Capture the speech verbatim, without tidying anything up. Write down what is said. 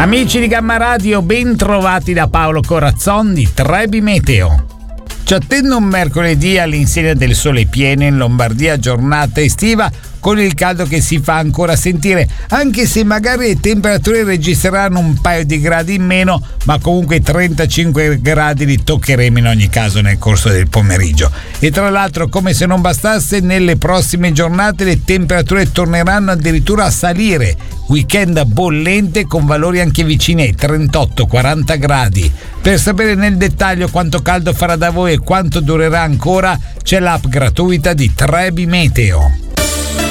Amici di Gamma Radio, ben trovati da Paolo Corazzon di Trebi Meteo. Ci attende un mercoledì all'insegna del sole pieno in Lombardia, giornata estiva con il caldo che si fa ancora sentire, anche se magari le temperature registreranno un paio di gradi in meno, ma comunque trentacinque gradi li toccheremo in ogni caso nel corso del pomeriggio. E tra l'altro, come se non bastasse, nelle prossime giornate le temperature torneranno addirittura a salire, weekend bollente con valori anche vicini ai trentotto quaranta gradi. Per sapere nel dettaglio quanto caldo farà da voi e quanto durerà ancora, c'è l'app gratuita di Trebi Meteo.